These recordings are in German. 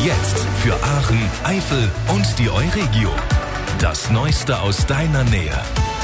Jetzt für Aachen, Eifel und die Euregio. Das Neueste aus deiner Nähe.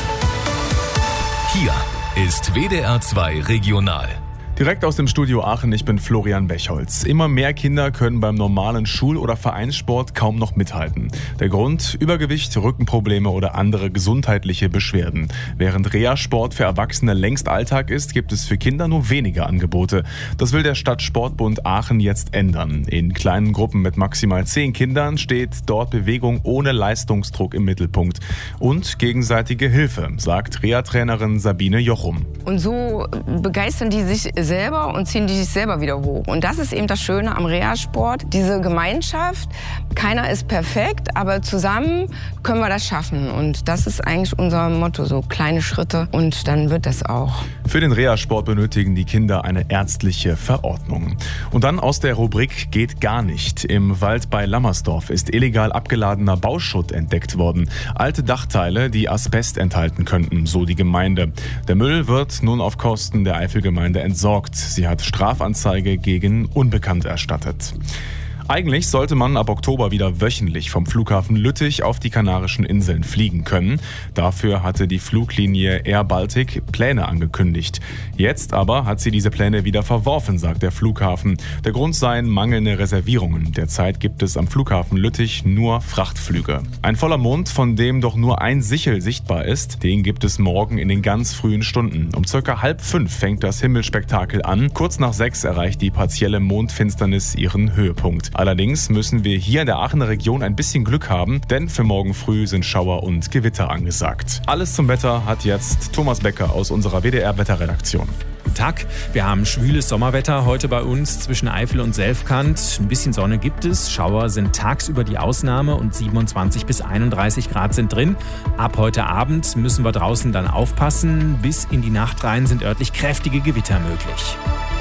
Hier ist WDR 2 Regional. Direkt aus dem Studio Aachen, ich bin Florian Bechholz. Immer mehr Kinder können beim normalen Schul- oder Vereinssport kaum noch mithalten. Der Grund: Übergewicht, Rückenprobleme oder andere gesundheitliche Beschwerden. Während Reha-Sport für Erwachsene längst Alltag ist, gibt es für Kinder nur wenige Angebote. Das will der Stadtsportbund Aachen jetzt ändern. In kleinen Gruppen mit maximal 10 Kindern steht dort Bewegung ohne Leistungsdruck im Mittelpunkt. Und gegenseitige Hilfe, sagt Reha-Trainerin Sabine Jochum. Und so begeistern die sich selber und ziehen die sich selber wieder hoch. Und das ist eben das Schöne am Reha-Sport, diese Gemeinschaft. Keiner ist perfekt, aber zusammen können wir das schaffen. Und das ist eigentlich unser Motto, so kleine Schritte und dann wird das auch. Für den Reha-Sport benötigen die Kinder eine ärztliche Verordnung. Und dann aus der Rubrik geht gar nicht. Im Wald bei Lammersdorf ist illegal abgeladener Bauschutt entdeckt worden. Alte Dachteile, die Asbest enthalten könnten, so die Gemeinde. Der Müll wird nun auf Kosten der Eifelgemeinde entsorgt. Sie hat Strafanzeige gegen Unbekannt erstattet. Eigentlich sollte man ab Oktober wieder wöchentlich vom Flughafen Lüttich auf die Kanarischen Inseln fliegen können. Dafür hatte die Fluglinie Air Baltic Pläne angekündigt. Jetzt aber hat sie diese Pläne wieder verworfen, sagt der Flughafen. Der Grund seien mangelnde Reservierungen. Derzeit gibt es am Flughafen Lüttich nur Frachtflüge. Ein voller Mond, von dem doch nur ein Sichel sichtbar ist, den gibt es morgen in den ganz frühen Stunden. Um ca. 4:30 fängt das Himmelspektakel an. Kurz nach 6 erreicht die partielle Mondfinsternis ihren Höhepunkt. Allerdings müssen wir hier in der Aachener Region ein bisschen Glück haben, denn für morgen früh sind Schauer und Gewitter angesagt. Alles zum Wetter hat jetzt Thomas Becker aus unserer WDR-Wetterredaktion. Guten Tag, wir haben schwüles Sommerwetter heute bei uns zwischen Eifel und Selfkant. Ein bisschen Sonne gibt es, Schauer sind tagsüber die Ausnahme und 27 bis 31 Grad sind drin. Ab heute Abend müssen wir draußen dann aufpassen. Bis in die Nacht rein sind örtlich kräftige Gewitter möglich.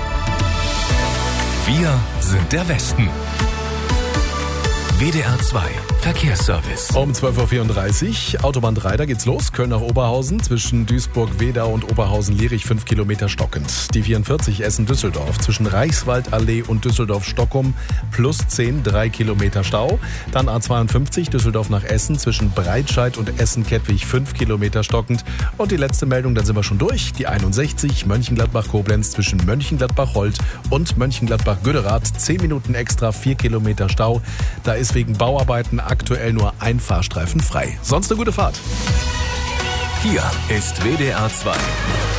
Wir sind der Westen. WDR 2 Verkehrsservice. Um 12.34 Uhr, Autobahn 3, da geht's los. Köln nach Oberhausen, zwischen Duisburg-Wedau und Oberhausen-Lierich 5 Kilometer stockend. Die 44 Essen-Düsseldorf, zwischen Reichswaldallee und Düsseldorf-Stockum, +10, 3 Kilometer Stau. Dann A52, Düsseldorf nach Essen, zwischen Breitscheid und Essen-Kettwig 5 Kilometer stockend. Und die letzte Meldung, dann sind wir schon durch. Die 61, Mönchengladbach-Koblenz, zwischen Mönchengladbach-Holt und Mönchengladbach-Göderath, 10 Minuten extra, 4 Kilometer Stau. Da ist wegen Bauarbeiten aktuell nur ein Fahrstreifen frei. Sonst eine gute Fahrt. Hier ist WDR 2.